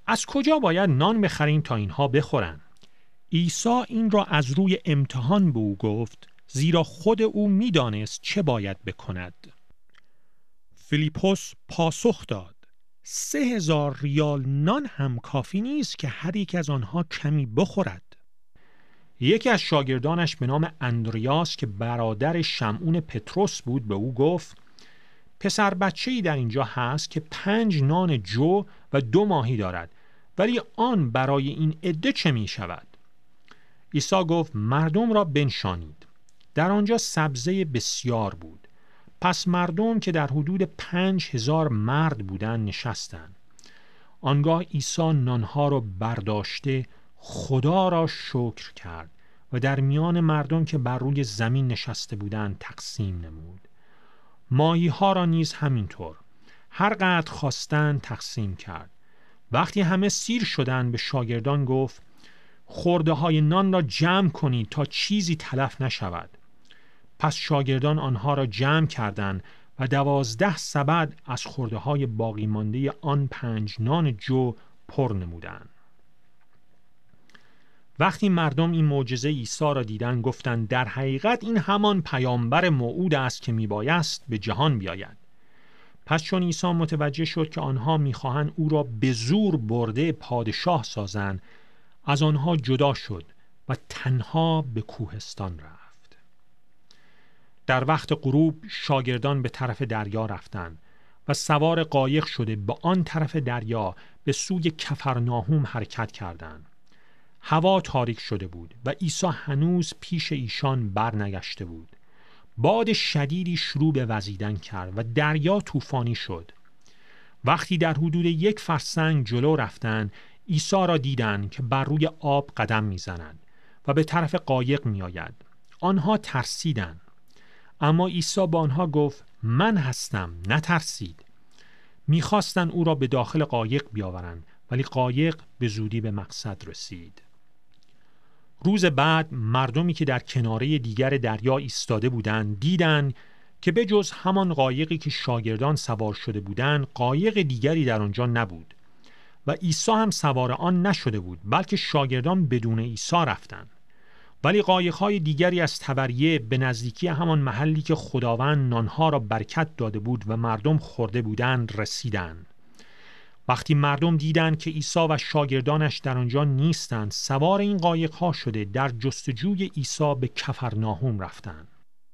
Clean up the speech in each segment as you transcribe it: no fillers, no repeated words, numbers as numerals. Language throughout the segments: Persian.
از کجا باید نان بخریم تا اینها بخورن؟ عیسی این را از روی امتحان به او گفت، زیرا خود او می‌دانست چه باید بکند. فیلیپوس پاسخ داد: 3000 ریال نان هم کافی نیست که هر یک از آنها کمی بخورد. یکی از شاگردانش به نام اندریاس که برادر شمعون پتروس بود به او گفت: پسر بچه‌ای در اینجا هست که 5 نان جو و 2 ماهی دارد، ولی آن برای این عده چه می شود؟ عیسی گفت: مردم را بنشانید. در آنجا سبزه بسیار بود. پس مردم که در حدود 5000 مرد بودند نشستند. آنگاه عیسی نانها را برداشته خدا را شکر کرد و در میان مردم که بر روی زمین نشسته بودند تقسیم نمود. ماهی ها را نیز همینطور هر قدر خواستند تقسیم کرد. وقتی همه سیر شدند به شاگردان گفت: خرده های نان را جمع کنید تا چیزی تلف نشود. پس شاگردان آنها را جمع کردند و 12 سبد از خرده های باقی مانده آن 5 نان جو پر نمودند. وقتی مردم این معجزه عیسی را دیدند گفتند: در حقیقت این همان پیامبر موعود است که میبایست به جهان بیاید. پس چون عیسی متوجه شد که آنها میخواهند او را به زور برده پادشاه سازند، از آنها جدا شد و تنها به کوهستان رفت. در وقت غروب شاگردان به طرف دریا رفتند و سوار قایق شده به آن طرف دریا به سوی کفرناهوم حرکت کردند. هوا تاریک شده بود و عیسی هنوز پیش ایشان برنگشته بود. باد شدیدی شروع به وزیدن کرد و دریا طوفانی شد. وقتی در حدود 1 فرسنگ جلو رفتند، عیسی را دیدند که بر روی آب قدم می‌زند و به طرف قایق می‌آید. آنها ترسیدند. اما عیسی با آنها گفت: من هستم، نترسید. می‌خواستند او را به داخل قایق بیاورند، ولی قایق به زودی به مقصد رسید. روز بعد مردمی که در کناره دیگر دریا ایستاده بودند دیدند که به جز همان قایقی که شاگردان سوار شده بودند قایق دیگری در آنجا نبود و عیسی هم سوار آن نشده بود، بلکه شاگردان بدون عیسی رفتند. ولی قایق‌های دیگری از تبریه به نزدیکی همان محلی که خداوند نانها را برکت داده بود و مردم خورده بودند رسیدند. وقتی مردم دیدند که عیسی و شاگردانش در آنجا نیستند، سوار این قایق‌ها شده در جستجوی عیسی به کفرناهوم رفتند.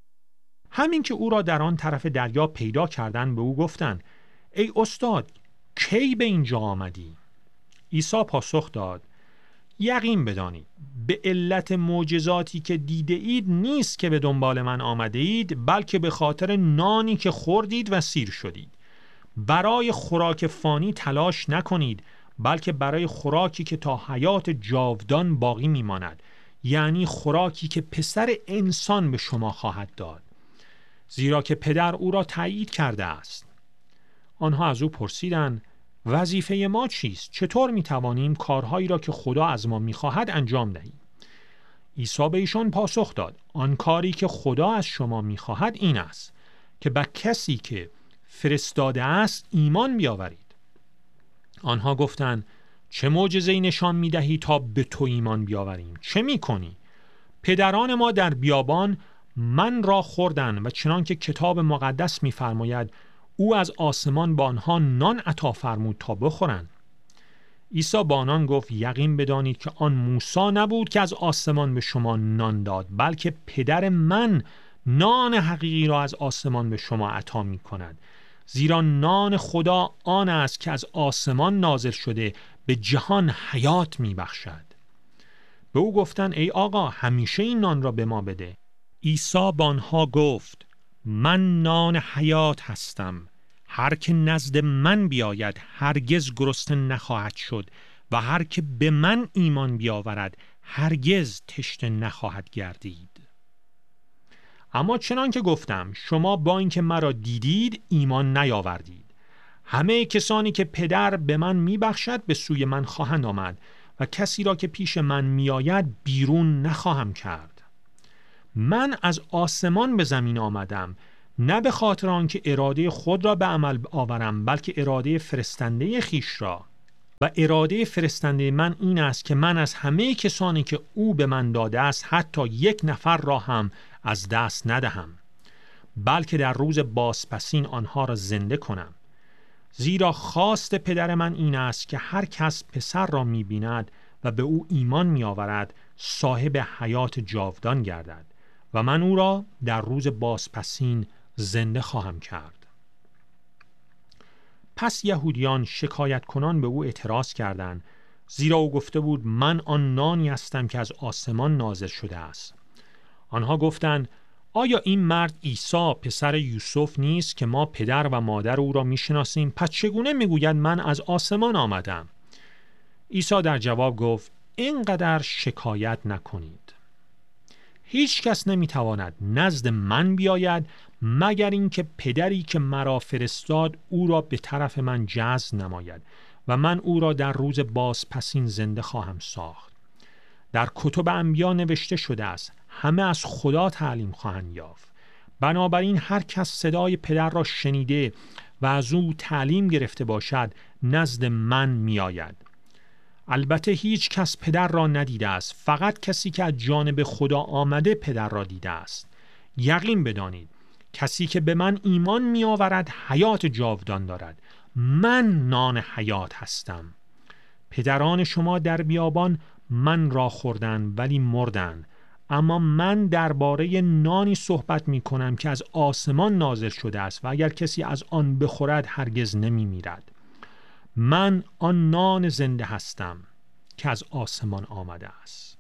همین که او را در آن طرف دریا پیدا کردند به او گفتند: ای استاد، کی به اینجا آمدی؟ عیسی پاسخ داد: یقین بدانید به علت معجزاتی که دیده اید نیست که به دنبال من آمده اید، بلکه به خاطر نانی که خوردید و سیر شدید. برای خوراک فانی تلاش نکنید، بلکه برای خوراکی که تا حیات جاودان باقی میماند، یعنی خوراکی که پسر انسان به شما خواهد داد، زیرا که پدر او را تایید کرده است. آنها از او پرسیدند: وظیفه ما چیست؟ چطور میتوانیم کارهایی را که خدا از ما میخواهد انجام دهیم؟ عیسی به ایشان پاسخ داد: آن کاری که خدا از شما میخواهد این است که به کسی که فرستاده است ایمان بیاورید. آنها گفتند: چه معجزه‌ای نشان می‌دهی تا به تو ایمان بیاوریم؟ چه می‌کنی؟ پدران ما در بیابان من را خوردند و چنان که کتاب مقدس می‌فرماید او از آسمان با آنها نان عطا فرمود تا بخورند. عیسی با آنان گفت: یقین بدانید که آن موسی نبود که از آسمان به شما نان داد، بلکه پدر من نان حقیقی را از آسمان به شما عطا می‌کند. زیرا نان خدا آن است که از آسمان نازل شده به جهان حیات میبخشد. به او گفتند: ای آقا، همیشه این نان را به ما بده. عیسی با آنها گفت: من نان حیات هستم. هر که نزد من بیاید هرگز گرسنه نخواهد شد و هر که به من ایمان بیاورد هرگز تشنه نخواهد گردید. اما چنان که گفتم شما با اینکه مرا دیدید ایمان نیاوردید. همه کسانی که پدر به من میبخشد به سوی من خواهند آمد و کسی را که پیش من میآید بیرون نخواهم کرد. من از آسمان به زمین آمدم، نه به خاطر آنکه اراده خود را به عمل آورم، بلکه اراده فرستنده خیش را. و اراده فرستنده من این است که من از همه کسانی که او به من داده است حتی یک نفر را هم از دست ندهم، بلکه در روز بازپسین آنها را زنده کنم. زیرا خواست پدر من این است که هر کس پسر را می‌بیند و به او ایمان می‌آورد صاحب حیات جاودان گردد و من او را در روز بازپسین زنده خواهم کرد. پس یهودیان شکایت کنان به او اعتراض کردند، زیرا او گفته بود من آن نانی هستم که از آسمان نازل شده است. آنها گفتند آیا این مرد عیسی پسر یوسف نیست که ما پدر و مادر او را میشناسیم؟ پس چگونه میگوید من از آسمان آمدم؟ عیسی در جواب گفت اینقدر شکایت نکنید. هیچ کس نمیتواند نزد من بیاید مگر اینکه پدری که مرا فرستاد او را به طرف من جذب نماید و من او را در روز بازپسین زنده خواهم ساخت. در کتب انبیا نوشته شده است همه از خدا تعلیم خواهند یافت. بنابراین هر کس صدای پدر را شنیده و از او تعلیم گرفته باشد نزد من می آید. البته هیچ کس پدر را ندیده است، فقط کسی که از جانب خدا آمده پدر را دیده است. یقین بدانید کسی که به من ایمان می آورد حیات جاودان دارد. من نان حیات هستم. پدران شما در بیابان من را خوردند ولی مردند، اما من درباره نانی صحبت می کنم که از آسمان نازل شده است و اگر کسی از آن بخورد هرگز نمی میرد. من آن نان زنده هستم که از آسمان آمده است.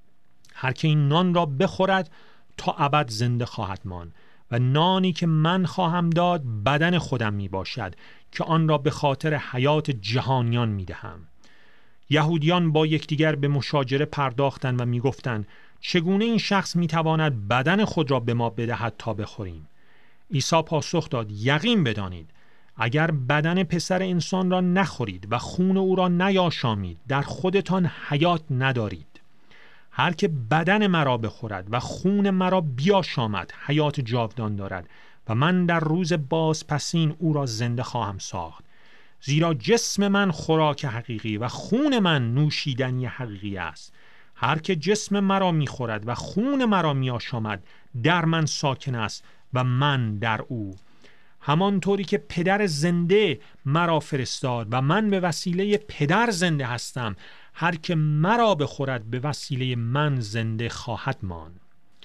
هر که این نان را بخورد تا ابد زنده خواهد ماند و نانی که من خواهم داد بدن خودم می باشد که آن را به خاطر حیات جهانیان می دهم. یهودیان با یکدیگر به مشاجره پرداختند و می گفتند چگونه این شخص می تواند بدن خود را به ما بدهد تا بخوریم؟ عیسی پاسخ داد یقین بدانید اگر بدن پسر انسان را نخورید و خون او را نیاشامید در خودتان حیات ندارید. هر که بدن مرا بخورد و خون مرا بیاشامد حیات جاودان دارد و من در روز بازپسین او را زنده خواهم ساخت. زیرا جسم من خوراک حقیقی و خون من نوشیدنی حقیقی است. هر که جسم مرا میخورد و خون مرا میاشامد در من ساکن است و من در او. همانطوری که پدر زنده مرا فرستاد و من به وسیله پدر زنده هستم، هر که مرا بخورد به وسیله من زنده خواهد ماند.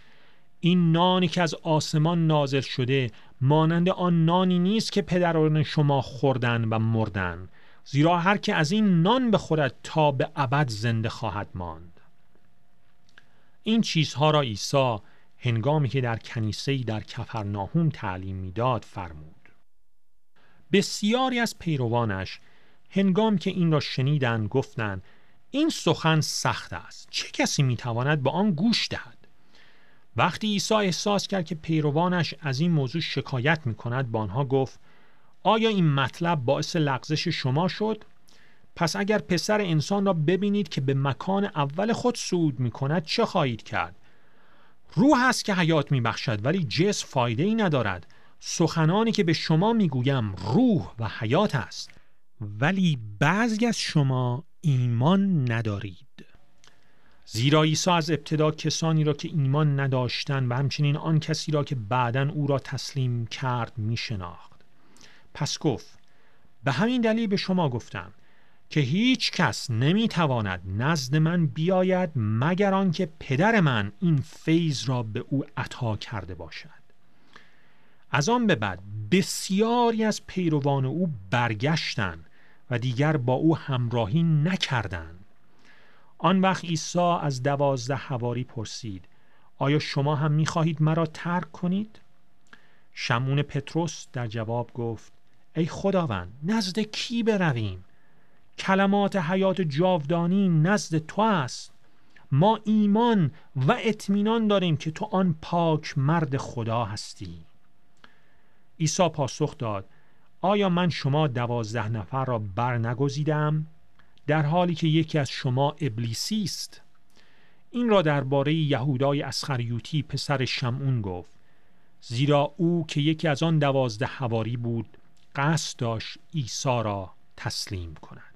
این نانی که از آسمان نازل شده مانند آن نانی نیست که پدران شما خوردن و مردن، زیرا هر که از این نان بخورد تا به ابد زنده خواهد ماند. این چیزها را عیسی هنگامی که در کنیسه‌ای در کفرناهم تعلیم می‌داد فرمود. بسیاری از پیروانش هنگامی که این را شنیدند گفتند این سخن سخت است، چه کسی می‌تواند به آن گوش دهد؟ وقتی عیسی احساس کرد که پیروانش از این موضوع شکایت می‌کند با آنها گفت آیا این مطلب باعث لغزش شما شد؟ پس اگر پسر انسان را ببینید که به مکان اول خود صعود می‌کند چه خواهید کرد؟ روح است که حیات می‌بخشد ولی جسم فایده‌ای ندارد. سخنانی که به شما می‌گویم روح و حیات است، ولی بعضی از شما ایمان ندارید. زیرا عیسی از ابتدا کسانی را که ایمان نداشتند و همچنین آن کسی را که بعداً او را تسلیم کرد می‌شناخت. پس گفت به همین دلیل به شما گفتم که هیچ کس نمیتواند نزد من بیاید مگر آنکه پدر من این فیض را به او عطا کرده باشد. از آن به بعد بسیاری از پیروان او برگشتند و دیگر با او همراهی نکردند. آن وقت عیسی از 12 حواری پرسید آیا شما هم میخواهید مرا ترک کنید؟ شمعون پطرس در جواب گفت ای خداوند نزد کی برویم؟ کلمات حیات جاودانی نزد تو است. ما ایمان و اطمینان داریم که تو آن پاک مرد خدا هستی. عیسی پاسخ داد آیا من شما 12 نفر را بر نگزیدم در حالی که یکی از شما ابلیسی است؟ این را درباره یهودای اسخریوطی پسر شمعون گفت، زیرا او که یکی از آن 12 حواری بود قصد داشت عیسی را تسلیم کند.